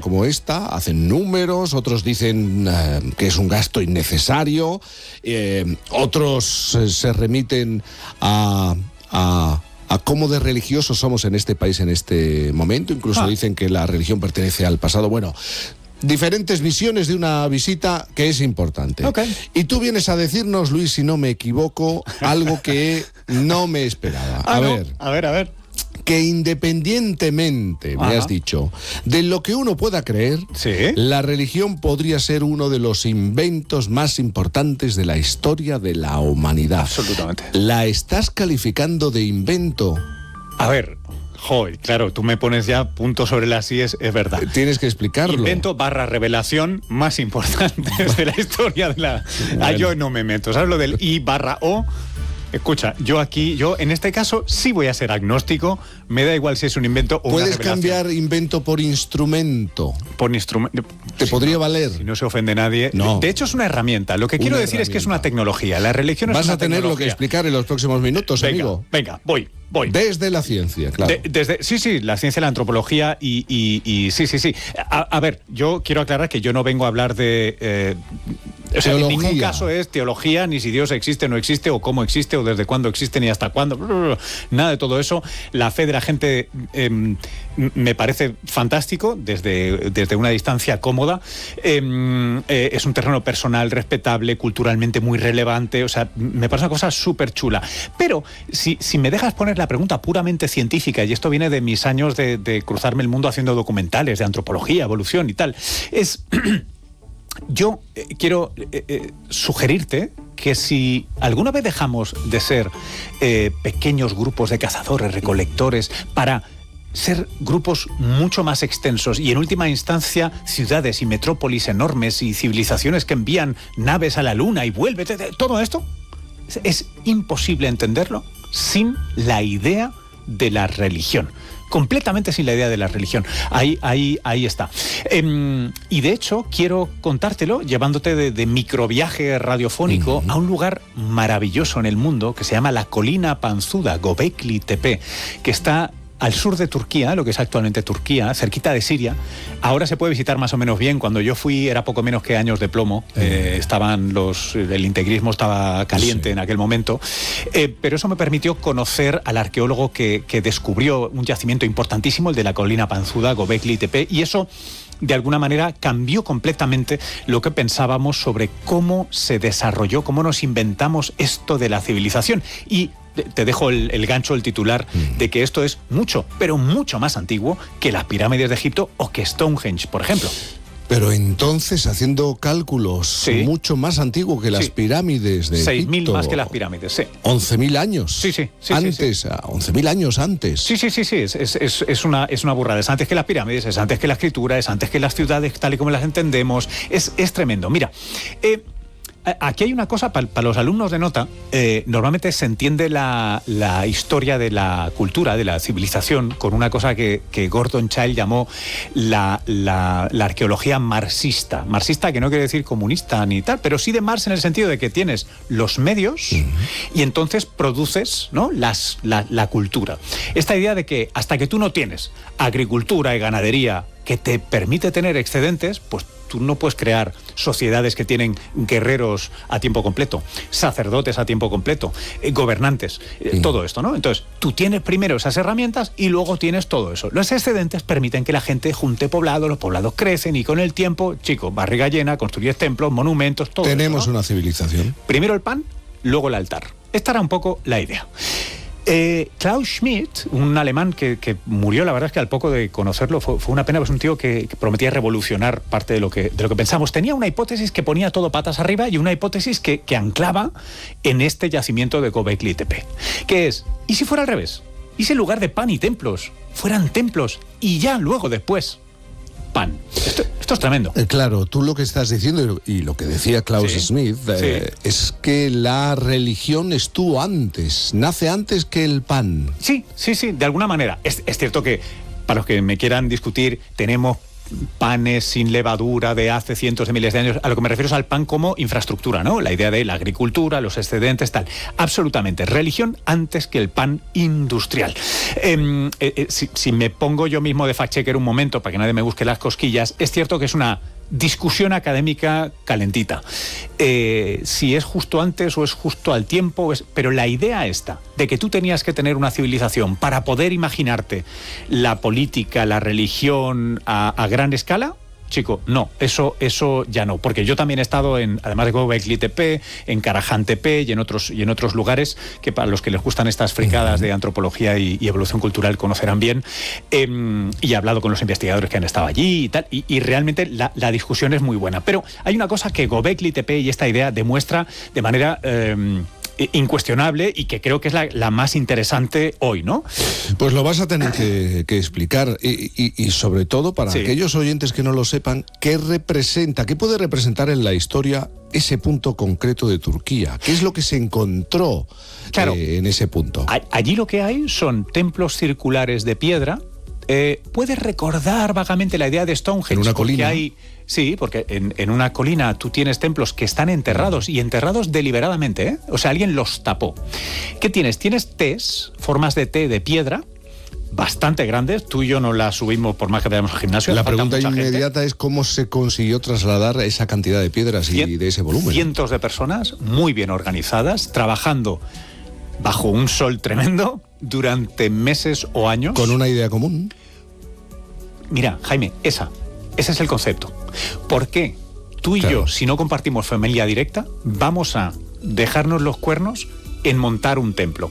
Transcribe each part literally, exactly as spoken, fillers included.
como esta, hacen números, otros dicen eh, que es un gasto innecesario, eh, otros eh, se remiten a... a a cómo de religiosos somos en este país en este momento, incluso ah. dicen que la religión pertenece al pasado. Bueno, diferentes visiones de una visita que es importante. Okay. Y tú vienes a decirnos, Luis, si no me equivoco, algo que no me esperaba. Ah, a no. ver. A ver, a ver. Que independientemente, me Ajá. has dicho, de lo que uno pueda creer, ¿Sí? la religión podría ser uno de los inventos más importantes de la historia de la humanidad. Absolutamente. ¿La estás calificando de invento? A ver, joder, claro, tú me pones ya punto sobre las íes, es verdad. Tienes que explicarlo. Invento barra revelación más importante de la historia de la... Bueno. Ah, yo no me meto, ¿sabes lo del I barra O? Escucha, yo aquí, yo en este caso sí voy a ser agnóstico, me da igual si es un invento o una revelación. ¿Puedes cambiar invento por instrumento? Por instrumento. ¿Te si podría no, valer? Si no se ofende nadie. No. De hecho es una herramienta. Lo que Una quiero decir herramienta. es que es una tecnología. La religión es Vas una a tener tecnología. lo que explicar en los próximos minutos, venga, amigo. Venga, voy. Voy. Desde la ciencia, claro. De, desde, sí, sí, la ciencia, la antropología y, y, y sí, sí, sí. A, a ver, yo quiero aclarar que yo no vengo a hablar de... Eh, o sea, en ningún caso es teología, ni si Dios existe o no existe, o cómo existe, o desde cuándo existe, ni hasta cuándo. Nada de todo eso. La fe de la gente eh, me parece fantástico desde, desde una distancia cómoda. Eh, eh, es un terreno personal, respetable, culturalmente muy relevante. O sea, me parece una cosa súper chula. Pero si, si me dejas poner la pregunta puramente científica, y esto viene de mis años de, de cruzarme el mundo haciendo documentales de antropología, evolución y tal, es... Yo eh, quiero eh, eh, sugerirte que si alguna vez dejamos de ser eh, pequeños grupos de cazadores, recolectores, para ser grupos mucho más extensos y en última instancia ciudades y metrópolis enormes y civilizaciones que envían naves a la luna y vuelven, todo esto es, es imposible entenderlo sin la idea de la religión. Completamente sin la idea de la religión. Ahí, ahí, ahí está. Eh, y de hecho, quiero contártelo llevándote de, de microviaje radiofónico uh-huh. a un lugar maravilloso en el mundo que se llama la Colina Panzuda, Göbekli Tepe, que está al sur de Turquía, lo que es actualmente Turquía, cerquita de Siria. Ahora se puede visitar más o menos bien. Cuando yo fui era poco menos que años de plomo. Mm. Eh, estaban los, el integrismo estaba caliente sí. en aquel momento. Eh, pero eso me permitió conocer al arqueólogo que, que descubrió un yacimiento importantísimo, el de la Colina Panzuda, Göbekli Tepe, y eso de alguna manera cambió completamente lo que pensábamos sobre cómo se desarrolló, cómo nos inventamos esto de la civilización. Y te dejo el, el gancho, el titular, mm. de que esto es mucho, pero mucho más antiguo que las pirámides de Egipto o que Stonehenge, por ejemplo. Pero entonces, haciendo cálculos, sí. mucho más antiguo que las sí. pirámides de Egipto. seis mil más que las pirámides, sí. once mil años. Sí, sí. sí antes, sí, sí. once mil años antes. Sí, sí, sí, sí. Es, es, es, una, es una burrada. Es antes que las pirámides, es antes que la escritura, es antes que las ciudades tal y como las entendemos. Es, es tremendo. Mira, eh, aquí hay una cosa, para pa los alumnos de nota, eh, normalmente se entiende la, la historia de la cultura, de la civilización, con una cosa que, que Gordon Childe llamó la, la, la arqueología marxista. Marxista que no quiere decir comunista ni tal, pero sí de Marx en el sentido de que tienes los medios uh-huh. y entonces produces, ¿no?, las, la, la cultura. Esta idea de que hasta que tú no tienes agricultura y ganadería que te permite tener excedentes, pues tú no puedes crear sociedades que tienen guerreros a tiempo completo, sacerdotes a tiempo completo, eh, gobernantes, eh, sí. todo esto, ¿no? Entonces, tú tienes primero esas herramientas y luego tienes todo eso. Los excedentes permiten que la gente junte poblados, los poblados crecen y con el tiempo, chicos, barriga llena, construyes templos, monumentos, todo Tenemos eso, ¿no? una civilización. Primero el pan, luego el altar. Esta era un poco la idea. Eh, Klaus Schmidt, un alemán que, que murió, la verdad es que al poco de conocerlo fue, fue una pena, pues un tío que, que prometía revolucionar parte de lo que, de lo que pensamos. Tenía una hipótesis que ponía todo patas arriba y una hipótesis que, que anclaba en este yacimiento de Göbekli Tepe, que es, ¿y si fuera al revés? ¿Y si en lugar de pan y templos fueran templos y ya luego después pan? Esto, esto es tremendo. Eh, claro, tú lo que estás diciendo y lo que decía Klaus sí, Schmidt eh, sí. es que la religión estuvo antes, nace antes que el pan. Sí, sí, sí, de alguna manera. Es, es cierto que para los que me quieran discutir tenemos panes sin levadura de hace cientos de miles de años. A lo que me refiero es al pan como infraestructura, ¿no? La idea de la agricultura, los excedentes, tal. Absolutamente. Religión antes que el pan industrial. Eh, eh, si, si me pongo yo mismo de fact-checker un momento, para que nadie me busque las cosquillas, es cierto que es una discusión académica calentita. Eh, si es justo antes o es justo al tiempo, es, pero la idea esta, de que tú tenías que tener una civilización para poder imaginarte la política, la religión a, a gran escala, chico, no, eso, eso ya no, porque yo también he estado en, además de Göbekli Tepe, en Karahan Tepe y en otros y en otros lugares que para los que les gustan estas fricadas de antropología y, y evolución cultural conocerán bien, eh, y he hablado con los investigadores que han estado allí y tal, y, y realmente la, la discusión es muy buena. Pero hay una cosa que Göbekli Tepe y esta idea demuestra de manera Eh, incuestionable y que creo que es la, la más interesante hoy, ¿no? Pues lo vas a tener que, que explicar y, y, y sobre todo para sí. aquellos oyentes que no lo sepan, ¿qué representa, qué puede representar en la historia ese punto concreto de Turquía? ¿Qué es lo que se encontró claro, eh, en ese punto? Allí lo que hay son templos circulares de piedra. Eh, ¿Puedes recordar vagamente la idea de Stonehenge? En una colina. Hay, sí, porque en, en una colina tú tienes templos que están enterrados y enterrados deliberadamente, ¿eh? O sea, alguien los tapó. ¿Qué tienes? Tienes Ts, formas de T de piedra, bastante grandes. Tú y yo no las subimos por más que vayamos al gimnasio. La pregunta inmediata gente. es cómo se consiguió trasladar esa cantidad de piedras Cien, y de ese volumen. Cientos de personas muy bien organizadas, trabajando bajo un sol tremendo durante meses o años. ¿Con una idea común? Mira, Jaime, esa, ese es el concepto. ¿Por qué tú y claro. yo, si no compartimos familia directa, vamos a dejarnos los cuernos en montar un templo?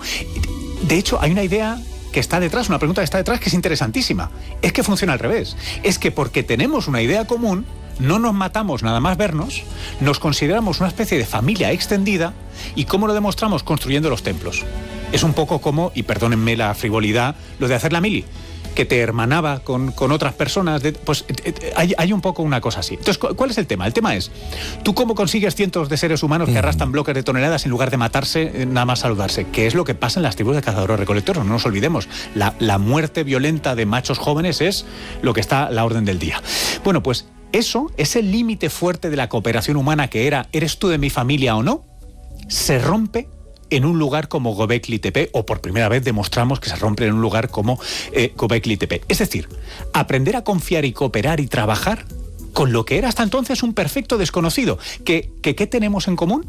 De hecho, hay una idea que está detrás, una pregunta que está detrás que es interesantísima. Es que funciona al revés. Es que porque tenemos una idea común, no nos matamos nada más vernos, nos consideramos una especie de familia extendida. ¿Y cómo lo demostramos? Construyendo los templos. Es un poco como, y perdónenme la frivolidad, lo de hacer la mili, que te hermanaba con, con otras personas. De, pues eh, hay, hay un poco una cosa así. Entonces, ¿cuál es el tema? El tema es, ¿tú cómo consigues cientos de seres humanos que arrastran bloques de toneladas en lugar de matarse, eh, nada más saludarse? Que es lo que pasa en las tribus de cazadores-recolectores. No nos olvidemos, la, la muerte violenta de machos jóvenes es lo que está a la orden del día. Bueno, pues eso, ese límite fuerte de la cooperación humana que era, ¿eres tú de mi familia o no?, se rompe en un lugar como Göbekli Tepe, o por primera vez demostramos que se rompe en un lugar como eh, Göbekli Tepe. Es decir, aprender a confiar y cooperar y trabajar con lo que era hasta entonces un perfecto desconocido. ¿Que, que, ¿Qué tenemos en común?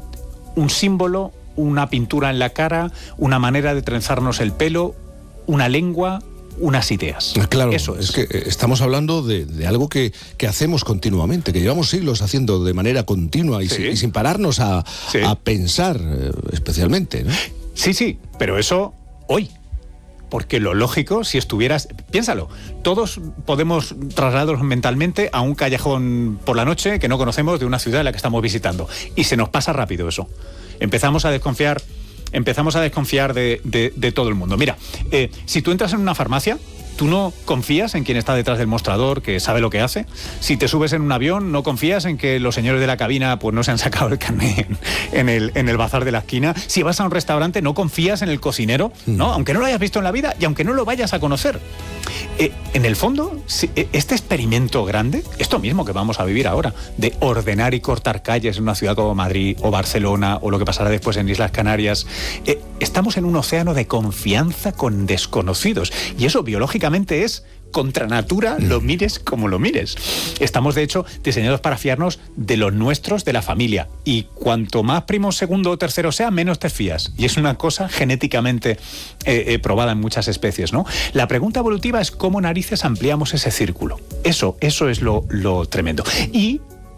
Un símbolo, una pintura en la cara, una manera de trenzarnos el pelo, una lengua, unas ideas. Claro, eso es. es que estamos hablando de, de algo que, que hacemos continuamente, que llevamos siglos haciendo de manera continua y, sí. sin, y sin pararnos a, sí. a pensar eh, especialmente, ¿no? Sí, sí, pero eso hoy. Porque lo lógico, si estuvieras... Piénsalo, todos podemos trasladarnos mentalmente a un callejón por la noche que no conocemos de una ciudad en la que estamos visitando. Y se nos pasa rápido eso. Empezamos a desconfiar... Empezamos a desconfiar de, de, de todo el mundo. Mira, eh, si tú entras en una farmacia, tú no confías en quien está detrás del mostrador, que sabe lo que hace. Si te subes en un avión, no confías en que los señores de la cabina pues no se han sacado el carnet en, en, el, en el bazar de la esquina. Si vas a un restaurante, no confías en el cocinero, ¿no? Aunque no lo hayas visto en la vida y aunque no lo vayas a conocer. Eh, en el fondo, este experimento grande, esto mismo que vamos a vivir ahora, de ordenar y cortar calles en una ciudad como Madrid o Barcelona o lo que pasará después en Islas Canarias, eh, estamos en un océano de confianza con desconocidos. Y eso biológicamente es contra natura, lo mires como lo mires. Estamos, de hecho, diseñados para fiarnos de los nuestros, de la familia. Y cuanto más primo, segundo o tercero sea, menos te fías. Y es una cosa genéticamente eh, eh, probada en muchas especies, ¿no? La pregunta evolutiva es cómo narices ampliamos ese círculo. Eso, eso es lo, lo tremendo. Y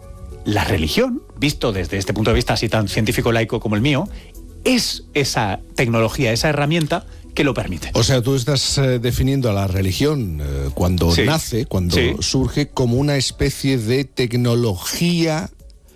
la religión, visto desde este punto de vista así tan científico laico como el mío, es esa tecnología, esa herramienta que lo permite. O sea, tú estás eh, definiendo a la religión eh, cuando sí. nace, cuando sí. surge, como una especie de tecnología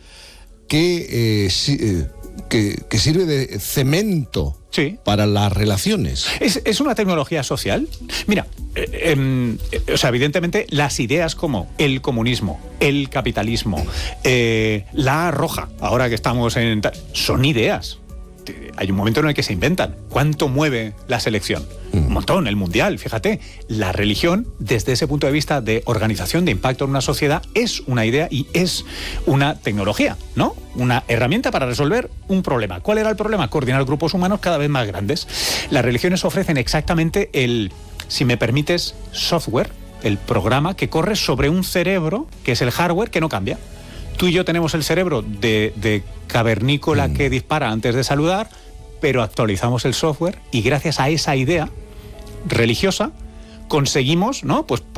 que, eh, si, eh, que, que sirve de cemento sí. para las relaciones. ¿Es, es una tecnología social? Mira, eh, eh, o sea, evidentemente las ideas como el comunismo, el capitalismo, eh, la roja, ahora que estamos en... son ideas. hay un momento en el que se inventan. ¿Cuánto mueve la selección? Un montón, el mundial, fíjate. La religión, desde ese punto de vista de organización, de impacto en una sociedad, es una idea y es una tecnología, ¿no? Una herramienta para resolver un problema. ¿Cuál era el problema? Coordinar grupos humanos cada vez más grandes. Las religiones ofrecen exactamente el, si me permites, software, el programa que corre sobre un cerebro, que es el hardware, que no cambia. Tú y yo tenemos el cerebro de, de cavernícola mm. que dispara antes de saludar, pero actualizamos el software y gracias a esa idea religiosa conseguimos, ¿no? Pues